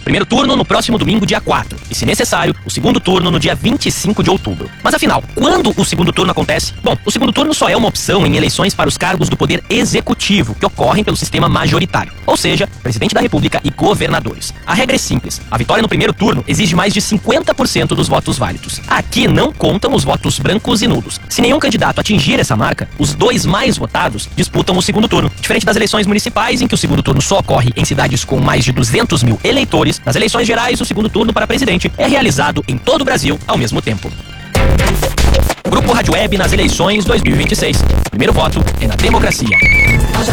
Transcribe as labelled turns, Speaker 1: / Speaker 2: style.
Speaker 1: Primeiro turno no próximo domingo, dia 4. E, se necessário, o segundo turno no dia 25 de outubro. Mas afinal, quando o segundo turno acontece? Bom, o segundo turno só é uma opção em eleições para os cargos do Poder Executivo, que ocorrem pelo sistema majoritário. Ou seja, Presidente da República e governadores. A regra é simples. A vitória no primeiro turno exige mais de 50% dos votos válidos. Aqui não contam os votos brancos e nulos. Se nenhum candidato atingir essa marca, os dois mais votados disputam o segundo turno. Diferente das eleições municipais, em que o segundo turno só ocorre em cidades com mais de 200 mil eleitores, nas eleições gerais, o segundo turno para presidente é realizado em todo o Brasil ao mesmo tempo. Grupo Rádio Web nas eleições 2026. O primeiro voto é na democracia.